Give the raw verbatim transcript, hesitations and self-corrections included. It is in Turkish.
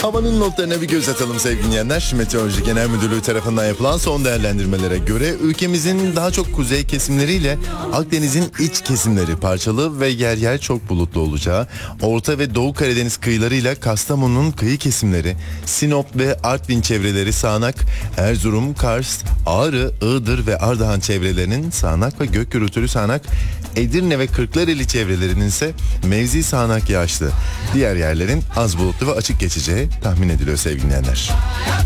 Havanın notlarına bir göz atalım sevgili dinleyenler. Meteoroloji Genel Müdürlüğü tarafından yapılan son değerlendirmelere göre ülkemizin daha çok kuzey kesimleriyle Akdeniz'in iç kesimleri parçalı ve yer yer çok bulutlu olacağı, Orta ve Doğu Karadeniz kıyılarıyla Kastamonu'nun kıyı kesimleri, Sinop ve Artvin çevreleri sağanak, Erzurum, Kars, Ağrı, Iğdır ve Ardahan çevrelerinin sağanak ve gök gürültülü sağanak, Edirne ve Kırklareli çevrelerinin ise mevzi sağanak yağışlı, diğer yerlerin az bulutlu ve açık geçeceği tahmin ediliyor sevgili dinleyenler.